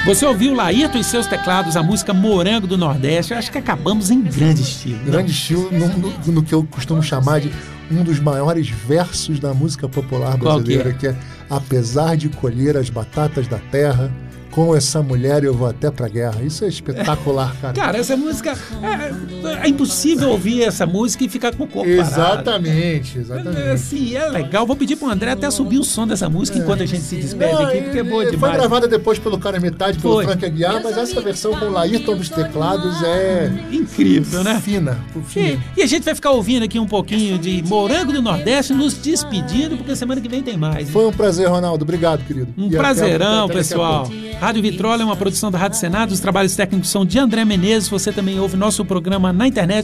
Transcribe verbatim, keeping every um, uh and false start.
Você ouviu Laírton e seus teclados, a música Morango do Nordeste. Eu acho que acabamos em grande estilo. Grande estilo, no, no, no que eu costumo chamar de um dos maiores versos da música popular brasileira, que é? que é apesar de colher as batatas da terra, com essa mulher eu vou até pra guerra. Isso é espetacular, cara. Cara, essa música... É, é impossível ouvir essa música e ficar com o corpo Exatamente, parado. exatamente. É, sim, é legal. Vou pedir pro André até subir o som dessa música é. enquanto a gente se despede Não, aqui, porque é boa demais. Foi gravada depois pelo Cara Metade, pelo Foi. Frank Aguiar, mas essa versão com o Laírton dos teclados é... incrível, né? Fina. fina. E, e a gente vai ficar ouvindo aqui um pouquinho de Morango do Nordeste, nos despedindo, porque semana que vem tem mais. Foi um prazer, Ronaldo. Obrigado, querido. Um e prazerão, até, até pessoal. Rádio Vitrola é uma produção da Rádio Senado. Os trabalhos técnicos são de André Menezes. Você também ouve nosso programa na internet